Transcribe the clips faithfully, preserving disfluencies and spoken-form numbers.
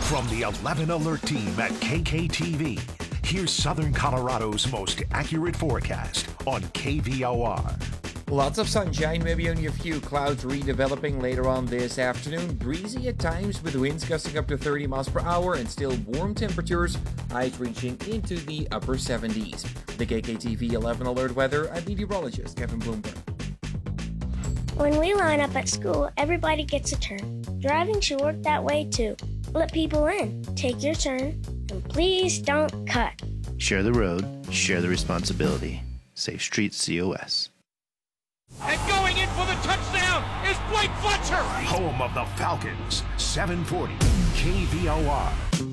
From the eleven Alert team at K K T V, here's Southern Colorado's most accurate forecast on K V O R. Lots of sunshine, maybe only a few clouds redeveloping later on this afternoon. Breezy at times with winds gusting up to thirty miles per hour and still warm temperatures, highs reaching into the upper seventies. The K K T V eleven Alert weather, I'm meteorologist Kevin Bloomberg. When we line up at school, everybody gets a turn. Driving should work that way too. Let people in, take your turn, and please don't cut. Share the road, share the responsibility. Safe Streets C O S. And going in for the touchdown is Blake Fletcher. Home of the Falcons, seven forty K V O R.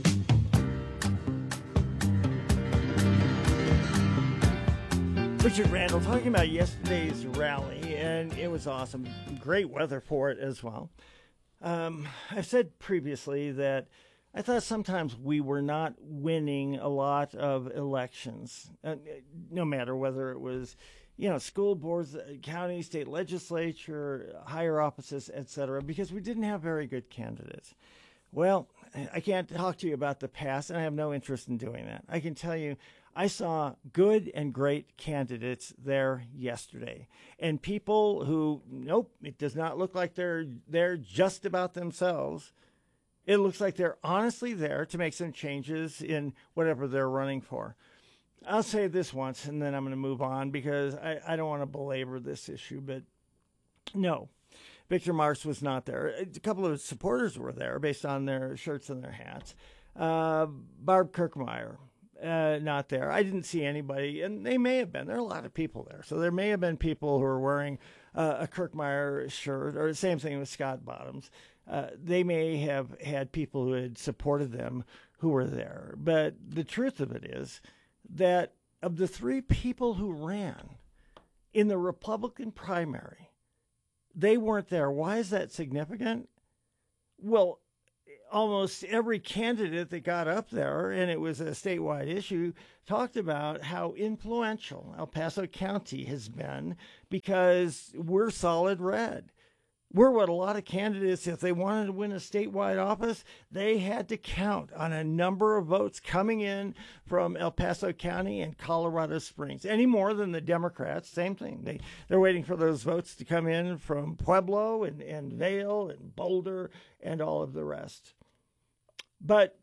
Richard Randall talking about yesterday's rally, and it was awesome. Great weather for it as well. Um, I've said previously that I thought sometimes we were not winning a lot of elections, uh, no matter whether it was, you know, school boards, county, state legislature, higher offices, et cetera, because we didn't have very good candidates. Well, I can't talk to you about the past, and I have no interest in doing that. I can tell you I saw good and great candidates there yesterday, and people who, nope, it does not look like they're they're just about themselves. It looks like they're honestly there to make some changes in whatever they're running for. I'll say this once, and then I'm going to move on because I, I don't want to belabor this issue, but no, Victor Marx was not there. A couple of supporters were there based on their shirts and their hats. Uh, Barb Kirkmeyer, uh, not there. I didn't see anybody, and they may have been. There are a lot of people there. So there may have been people who were wearing uh, a Kirkmeyer shirt, or the same thing with Scott Bottoms. Uh, they may have had people who had supported them who were there. But the truth of it is that of the three people who ran in the Republican primary, they weren't there. Why is that significant? Well, almost every candidate that got up there, and it was a statewide issue, talked about how influential El Paso County has been because we're solid red. We're what a lot of candidates, if they wanted to win a statewide office, they had to count on a number of votes coming in from El Paso County and Colorado Springs, any more than the Democrats. Same thing. They, they're waiting for those votes to come in from Pueblo and, and Vail and Boulder and all of the rest. But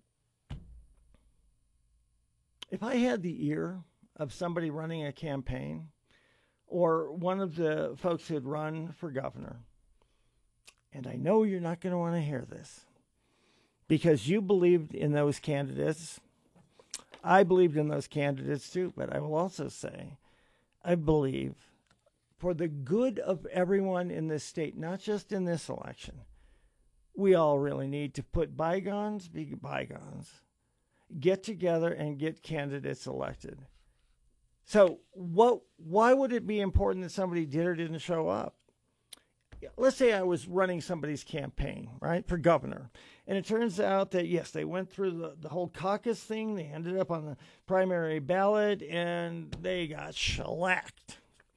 if I had the ear of somebody running a campaign or one of the folks who'd run for governor, and I know you're not going to want to hear this because you believed in those candidates. I believed in those candidates too, but I will also say I believe for the good of everyone in this state, not just in this election, we all really need to put bygones be bygones, get together and get candidates elected. So what? Why would it be important that somebody did or didn't show up? Let's say I was running somebody's campaign, right, for governor. And it turns out that, yes, they went through the, the whole caucus thing. They ended up on the primary ballot, and they got shellacked.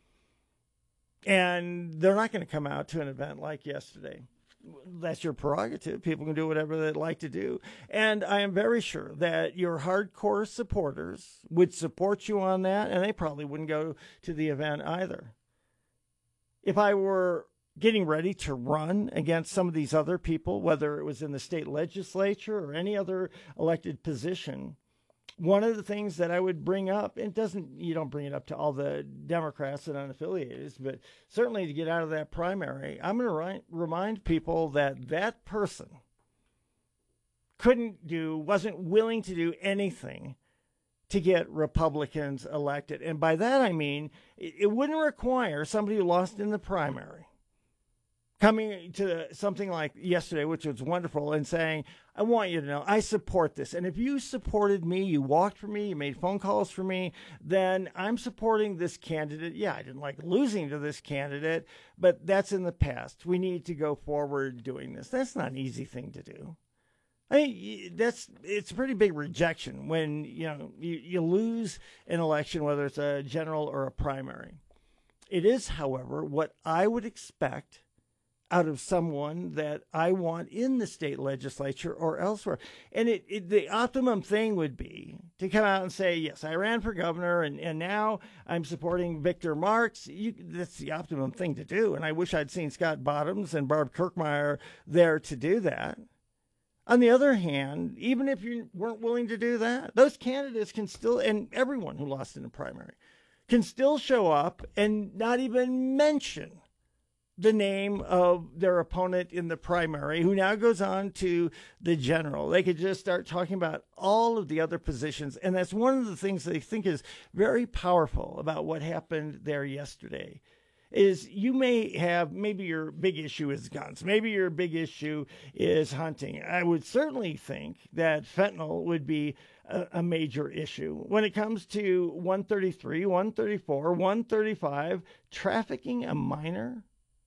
And they're not going to come out to an event like yesterday. That's your prerogative. People can do whatever they'd like to do. And I am very sure that your hardcore supporters would support you on that, and they probably wouldn't go to the event either. If I were getting ready to run against some of these other people, whether it was in the state legislature or any other elected position, one of the things that I would bring up, and doesn't you don't bring it up to all the Democrats and unaffiliated, but certainly to get out of that primary, I'm going to ri- remind people that that person couldn't do, wasn't willing to do anything to get Republicans elected. And by that I mean it, it wouldn't require somebody who lost in the primary coming to something like yesterday, which was wonderful, and saying, I want you to know I support this. And if you supported me, you walked for me, you made phone calls for me, then I'm supporting this candidate. Yeah, I didn't like losing to this candidate, but that's in the past. We need to go forward doing this. That's not an easy thing to do. I mean, that's it's a pretty big rejection when, you know, you, you lose an election, whether it's a general or a primary. It is, however, what I would expect out of someone that I want in the state legislature or elsewhere. And it, it, the optimum thing would be to come out and say, yes, I ran for governor and, and now I'm supporting Victor Marx. You, that's the optimum thing to do. And I wish I'd seen Scott Bottoms and Barb Kirkmeyer there to do that. On the other hand, even if you weren't willing to do that, those candidates can still, and everyone who lost in the primary, can still show up and not even mention the name of their opponent in the primary, who now goes on to the general. They could just start talking about all of the other positions. And that's one of the things they think is very powerful about what happened there yesterday. Is you may have, maybe your big issue is guns. Maybe your big issue is hunting. I would certainly think that fentanyl would be a, a major issue. When it comes to one thirty-three, one thirty-four, one thirty-five, trafficking a minor,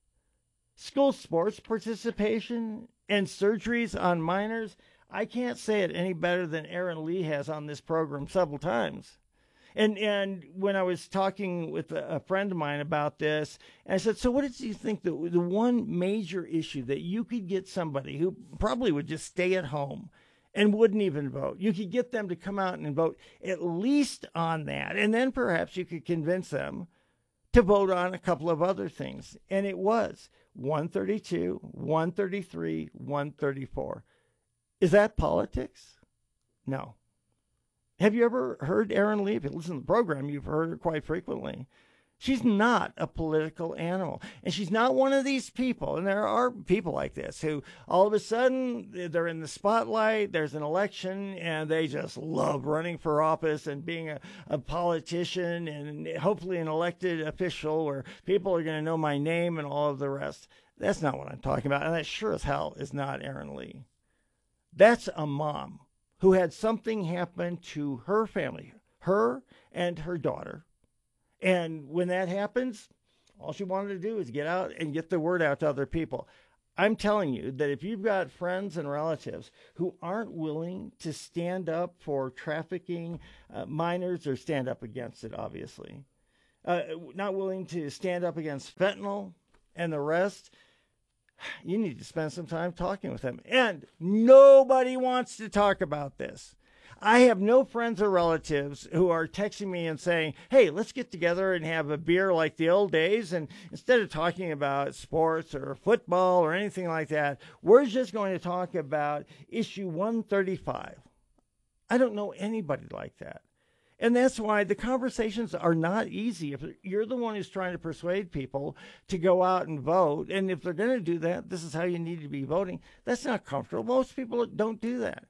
school sports participation, and surgeries on minors, I can't say it any better than Aaron Lee has on this program several times. And and when I was talking with a, a friend of mine about this, and I said, so what did you think the, the one major issue that you could get somebody who probably would just stay at home and wouldn't even vote, you could get them to come out and vote at least on that, and then perhaps you could convince them to vote on a couple of other things. And it was one thirty-two, one thirty-three, one thirty-four. Is that politics? No. Have you ever heard Aaron Lee? If you listen to the program, you've heard her quite frequently. She's not a political animal. And she's not one of these people, and there are people like this, who all of a sudden they're in the spotlight, there's an election, and they just love running for office and being a, a politician and hopefully an elected official where people are going to know my name and all of the rest. That's not what I'm talking about, and that sure as hell is not Aaron Lee. That's a mom who had something happen to her family, her and her daughter. And when that happens, all she wanted to do is get out and get the word out to other people. I'm telling you that if you've got friends and relatives who aren't willing to stand up for trafficking uh, minors, or stand up against it, obviously, uh, not willing to stand up against fentanyl and the rest, you need to spend some time talking with them. And nobody wants to talk about this. I have no friends or relatives who are texting me and saying, hey, let's get together and have a beer like the old days. And instead of talking about sports or football or anything like that, we're just going to talk about issue one thirty-five. I don't know anybody like that. And that's why the conversations are not easy. If you're the one who's trying to persuade people to go out and vote, and if they're going to do that, this is how you need to be voting, that's not comfortable. Most people don't do that.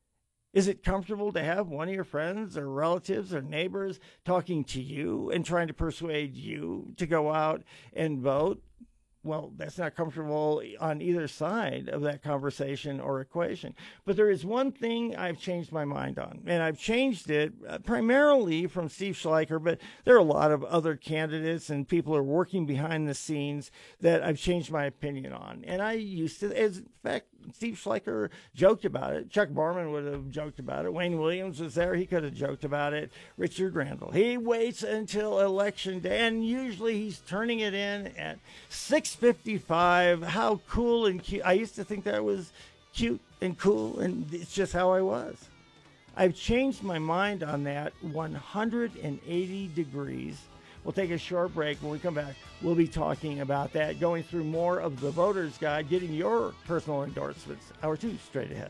Is it comfortable to have one of your friends or relatives or neighbors talking to you and trying to persuade you to go out and vote? Well, that's not comfortable on either side of that conversation or equation. But there is one thing I've changed my mind on, and I've changed it primarily from Steve Schleicher, but there are a lot of other candidates and people who are working behind the scenes that I've changed my opinion on. And I used to, as in fact, Steve Schleicher joked about it. Chuck Borman would have joked about it. Wayne Williams was there. He could have joked about it. Richard Randall. He waits until election day, and usually he's turning it in at six fifty-five. How cool and cute. I used to think that was cute and cool, and it's just how I was. I've changed my mind on that one hundred eighty degrees. We'll take a short break. When we come back, we'll be talking about that, going through more of the voter's guide, getting your personal endorsements. Hour two, straight ahead.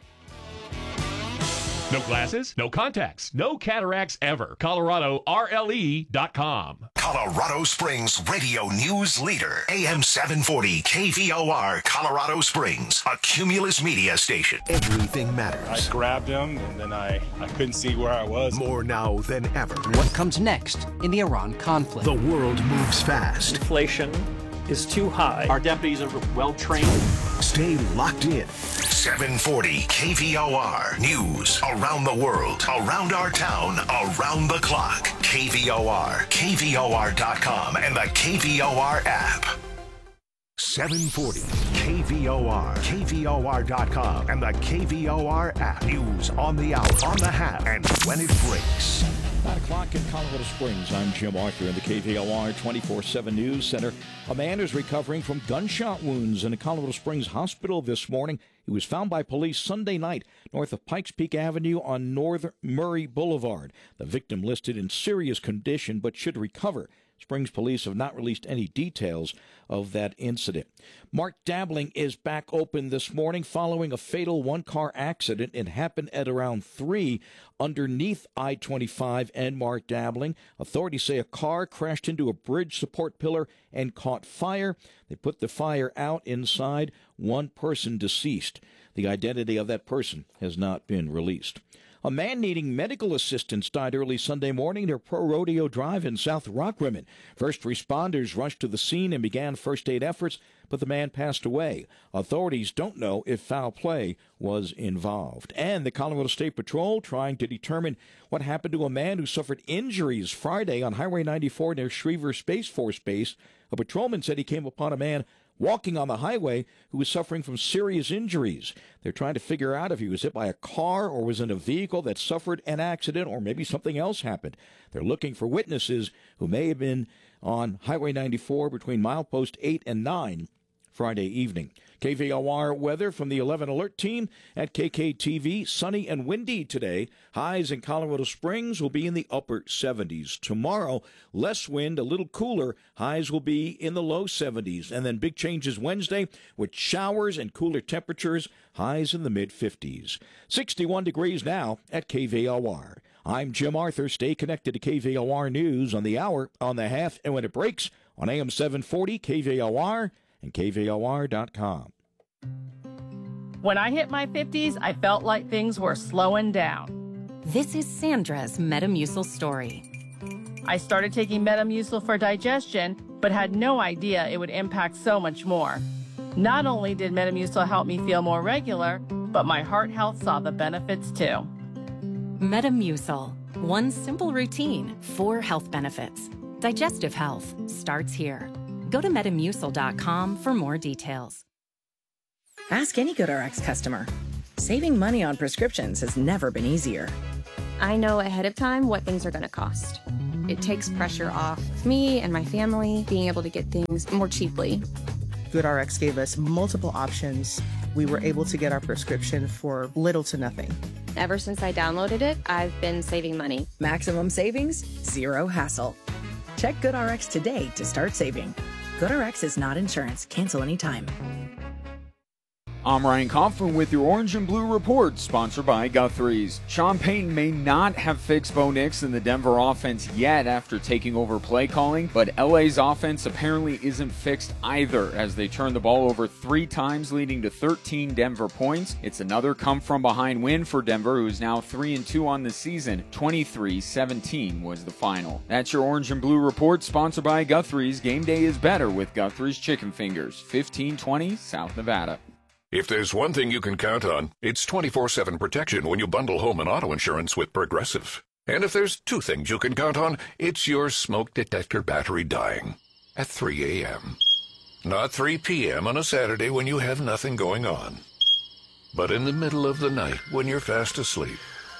No glasses, no contacts, no cataracts ever. Colorado R L E dot com. Colorado Springs radio news leader. A M seven forty K V O R, Colorado Springs, a Cumulus media station. Everything matters. I grabbed him, and then I, I couldn't see where I was. More now than ever. What comes next in the Iran conflict? The world moves fast. Inflation is too high. Our deputies are well trained. Stay locked in. seven forty K V O R. News around the world, around our town, around the clock. K V O R, K V O R dot com, and the K V O R app. seven forty K V O R, K V O R dot com, and the K V O R app. News on the hour, on the hat, and when it breaks. nine o'clock in Colorado Springs. I'm Jim Arthur in the K V O R twenty-four seven News Center. A man is recovering from gunshot wounds in a Colorado Springs hospital this morning. He was found by police Sunday night north of Pikes Peak Avenue on North Murray Boulevard. The victim listed in serious condition but should recover. Springs police have not released any details of that incident. Mark Dabbling is back open this morning following a fatal one-car accident. It happened at around three underneath I twenty-five and Mark Dabbling. Authorities say a car crashed into a bridge support pillar and caught fire. They put the fire out inside. One person deceased. The identity of that person has not been released. A man needing medical assistance died early Sunday morning near Pro Rodeo Drive in South Rockrimmon. First responders rushed to the scene and began first aid efforts, but the man passed away. Authorities don't know if foul play was involved. And the Colorado State Patrol trying to determine what happened to a man who suffered injuries Friday on Highway ninety-four near Schriever Space Force Base. A patrolman said he came upon a man walking on the highway who was suffering from serious injuries. They're trying to figure out if he was hit by a car or was in a vehicle that suffered an accident, or maybe something else happened. They're looking for witnesses who may have been on Highway ninety-four between milepost eight and nine Friday evening. K V O R weather from the eleven Alert team at K K T V. Sunny and windy today. Highs in Colorado Springs will be in the upper seventies. Tomorrow, less wind, a little cooler. Highs will be in the low seventies. And then big changes Wednesday with showers and cooler temperatures. Highs in the mid-fifties. sixty-one degrees now at K V O R. I'm Jim Arthur. Stay connected to K V O R News on the hour, on the half, and when it breaks on A M seven forty, K V O R, and K V O R dot com. When I hit my fifties, I felt like things were slowing down. This is Sandra's Metamucil story. I started taking Metamucil for digestion, but had no idea it would impact so much more. Not only did Metamucil help me feel more regular, but my heart health saw the benefits too. Metamucil. One simple routine, four health benefits. Digestive health starts here. Go to Metamucil dot com for more details. Ask any GoodRx customer. Saving money on prescriptions has never been easier. I know ahead of time what things are going to cost. It takes pressure off me and my family being able to get things more cheaply. GoodRx gave us multiple options. We were able to get our prescription for little to nothing. Ever since I downloaded it, I've been saving money. Maximum savings, zero hassle. Check GoodRx today to start saving. GoodRx is not insurance. Cancel anytime. I'm Ryan Coughlin with your Orange and Blue Report, sponsored by Guthrie's. Sean Payton may not have fixed Bo Nix in the Denver offense yet after taking over play calling, but L A's offense apparently isn't fixed either as they turn the ball over three times, leading to thirteen Denver points. It's another come-from-behind win for Denver, who is now three and two on the season. twenty-three seventeen was the final. That's your Orange and Blue Report, sponsored by Guthrie's. Game day is better with Guthrie's Chicken Fingers, fifteen twenty South Nevada. If there's one thing you can count on, it's twenty-four seven protection when you bundle home and auto insurance with Progressive. And if there's two things you can count on, it's your smoke detector battery dying at three a.m. Not three p.m. on a Saturday when you have nothing going on, but in the middle of the night when you're fast asleep.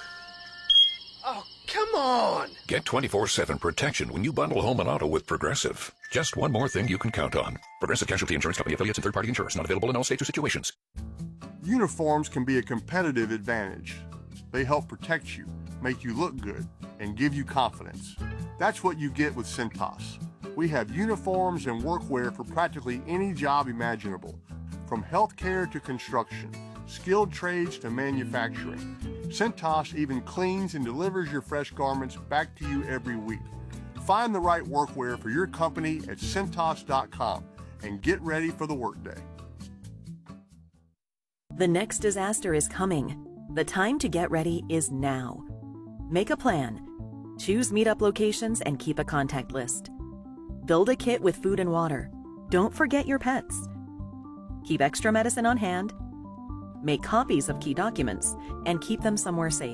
Oh, come on! Get twenty-four seven protection when you bundle home and auto with Progressive. Just one more thing you can count on. Progressive Casualty Insurance Company, affiliates, and third-party insurers. Not available in all states or situations. Uniforms can be a competitive advantage. They help protect you, make you look good, and give you confidence. That's what you get with Cintas. We have uniforms and workwear for practically any job imaginable, from healthcare to construction, skilled trades to manufacturing. Cintas even cleans and delivers your fresh garments back to you every week. Find the right workwear for your company at Cintas dot com and get ready for the workday. The next disaster is coming. The time to get ready is now. Make a plan. Choose meetup locations and keep a contact list. Build a kit with food and water. Don't forget your pets. Keep extra medicine on hand. Make copies of key documents and keep them somewhere safe.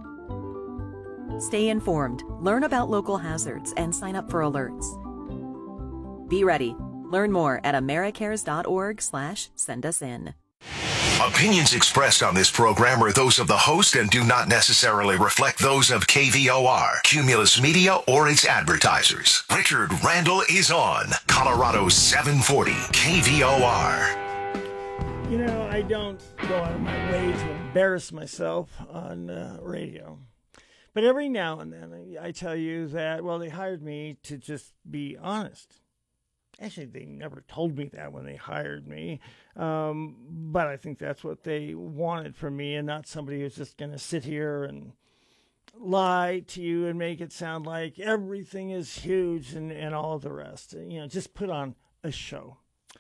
Stay informed, learn about local hazards, and sign up for alerts. Be ready. Learn more at americares dot org slash send us in. Opinions expressed on this program are those of the host and do not necessarily reflect those of K V O R, Cumulus Media, or its advertisers. Richard Randall is on Colorado seven forty K V O R. You know, I don't go out of my way to embarrass myself on uh, radio. But every now and then I tell you that, well, they hired me to just be honest. Actually, they never told me that when they hired me. Um, but I think that's what they wanted from me, and not somebody who's just going to sit here and lie to you and make it sound like everything is huge and, and all the rest. You know, just put on a show.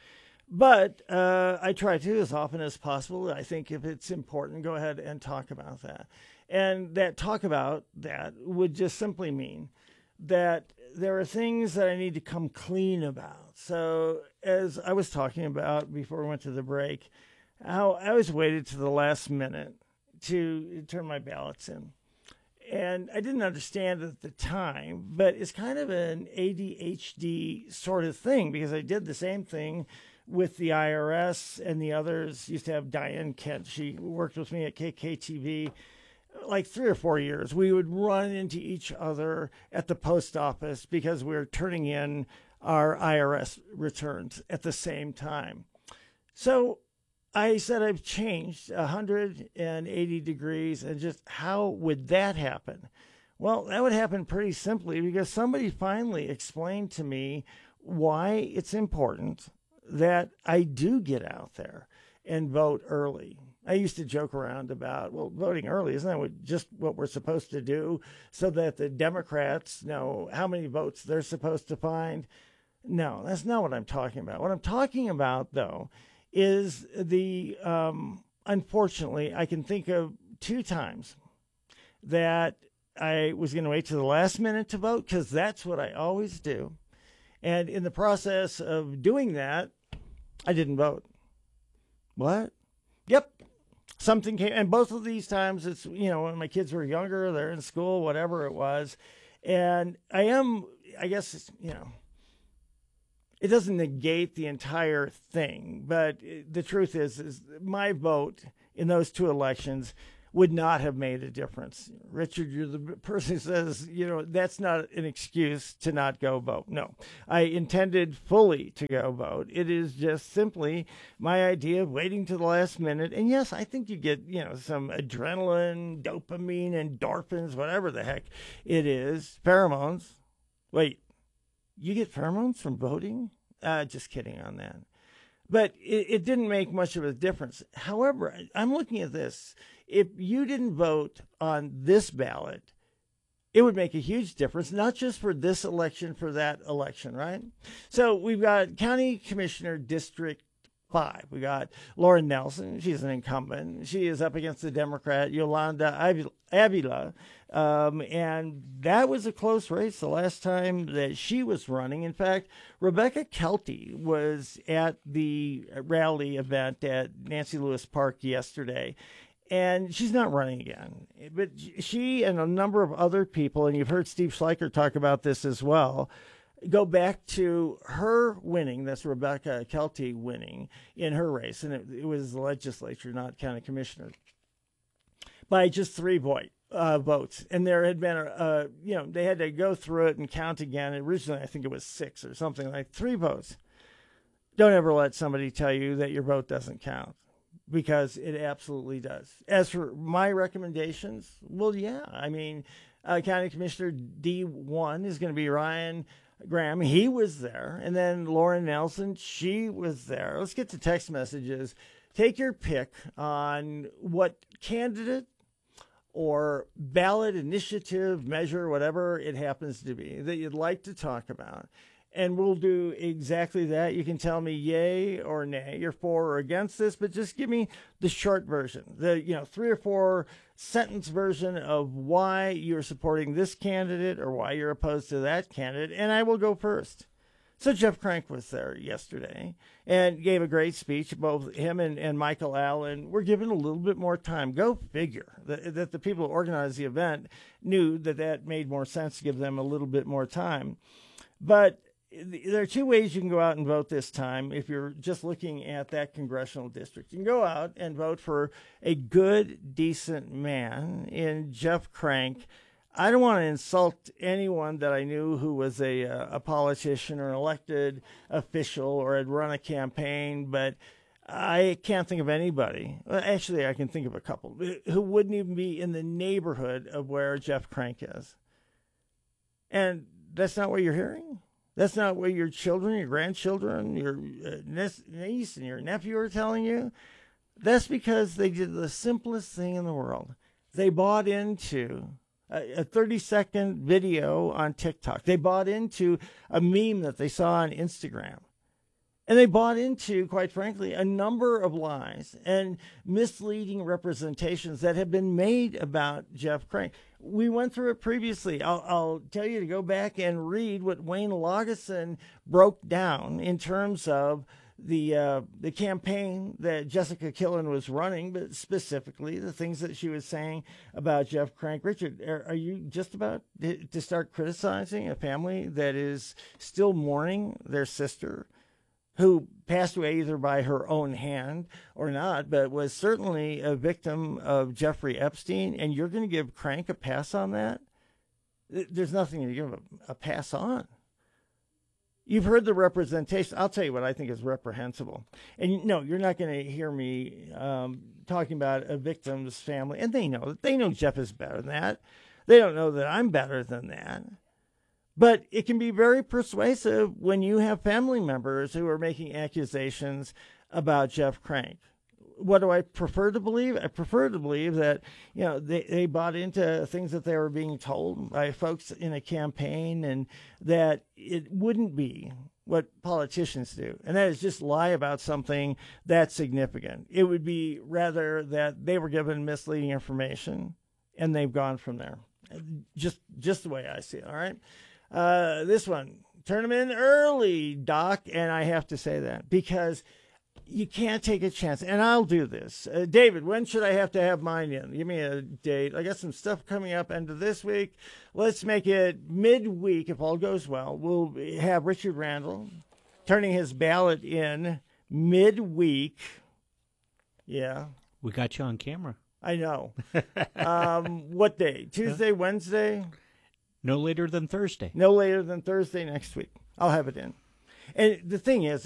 But uh, I try to, as often as possible. I think if it's important, go ahead and talk about that. And that talk about that would just simply mean that there are things that I need to come clean about. So as I was talking about before we went to the break, how I always waited to the last minute to turn my ballots in. And I didn't understand at the time, but it's kind of an A D H D sort of thing, because I did the same thing with the I R S and the others. Used to have Diane Kent. She worked with me at K K T V like three or four years. We would run into each other at the post office because we were turning in our I R S returns at the same time. So I said I've changed one hundred eighty degrees, and just how would that happen? Well, that would happen pretty simply because somebody finally explained to me why it's important that I do get out there and vote early. I used to joke around about, well, voting early, isn't that what, just what we're supposed to do so that the Democrats know how many votes they're supposed to find? No, that's not what I'm talking about. What I'm talking about, though, is the, um, unfortunately, I can think of two times that I was going to wait to the last minute to vote, because that's what I always do. And in the process of doing that, I didn't vote. What? Yep. Something came, and both of these times, it's, you know, when my kids were younger, they're in school, whatever it was. And I am, I guess, it's, you know, it doesn't negate the entire thing, but the truth is, is my vote in those two elections would not have made a difference. Richard, you're the person who says, you know, that's not an excuse to not go vote. No, I intended fully to go vote. It is just simply my idea of waiting to the last minute. And yes, I think you get, you know, some adrenaline, dopamine, endorphins, whatever the heck it is, pheromones. Wait, you get pheromones from voting? Uh, just kidding on that. But it, it didn't make much of a difference. However, I'm looking at this. If you didn't vote on this ballot, it would make a huge difference, not just for this election, for that election, right? So we've got County Commissioner District five. We got Lauren Nelson. She's an incumbent. She is up against the Democrat Yolanda Avila. Um, and that was a close race the last time that she was running. In fact, Rebecca Kelty was at the rally event at Nancy Lewis Park yesterday. And she's not running again. But she and a number of other people, and you've heard Steve Schleicher talk about this as well, go back to her winning, that's Rebecca Kelty winning in her race, and it, it was the legislature, not county commissioner, by just three vote, uh, votes. And there had been, a, a, you know, they had to go through it and count again. Originally, I think it was six or something, like three votes. Don't ever let somebody tell you that your vote doesn't count, because it absolutely does. As for my recommendations, well, yeah, I mean, uh, County Commissioner D one is going to be Ryan Graham. He was there. And then Lauren Nelson, she was there. Let's get to text messages. Take your pick on what candidate or ballot initiative, measure, whatever it happens to be, that you'd like to talk about. And we'll do exactly that. You can tell me yay or nay, you're for or against this, but just give me the short version, the, you know, three or four sentence version of why you're supporting this candidate or why you're opposed to that candidate, and I will go first. So Jeff Crank was there yesterday and gave a great speech. Both him and, and Michael Allen were given a little bit more time. Go figure that, that the people who organized the event knew that that made more sense to give them a little bit more time. But there are two ways you can go out and vote this time if you're just looking at that congressional district. You can go out and vote for a good, decent man in Jeff Crank. I don't want to insult anyone that I knew who was a, a politician or an elected official or had run a campaign, but I can't think of anybody. Well, actually, I can think of a couple who wouldn't even be in the neighborhood of where Jeff Crank is. And that's not what you're hearing. That's not what your children, your grandchildren, your niece and your nephew are telling you. That's because they did the simplest thing in the world. They bought into a thirty-second video on TikTok. They bought into a meme that they saw on Instagram. And they bought into, quite frankly, a number of lies and misleading representations that have been made about Jeff Crank. We went through it previously. I'll, I'll tell you to go back and read what Wayne Lageson broke down in terms of the uh, the campaign that Jessica Killen was running, but specifically the things that she was saying about Jeff Crank. Richard, are, are you just about to start criticizing a family that is still mourning their sister, who passed away either by her own hand or not, but was certainly a victim of Jeffrey Epstein, and you're going to give Crank a pass on that? There's nothing to give a, a pass on. You've heard the representation. I'll tell you what I think is reprehensible. And no, you're not going to hear me um, talking about a victim's family. And they know that. They know Jeff is better than that. They don't know that I'm better than that. But it can be very persuasive when you have family members who are making accusations about Jeff Crank. What do I prefer to believe? I prefer to believe that, you know, they, they bought into things that they were being told by folks in a campaign, and that it wouldn't be what politicians do. And that is just lie about something that's significant. It would be rather that they were given misleading information and they've gone from there. Just, just the way I see it. All right. Uh, this one, turn them in early, Doc. And I have to say that because you can't take a chance. And I'll do this. Uh, David, when should I have to have mine in? Give me a date. I got some stuff coming up end of this week. Let's make it midweek if all goes well. We'll have Richard Randall turning his ballot in midweek. Yeah. We got you on camera. I know. um, what day? Tuesday, Wednesday? No later than Thursday. No later than Thursday next week. I'll have it in. And the thing is,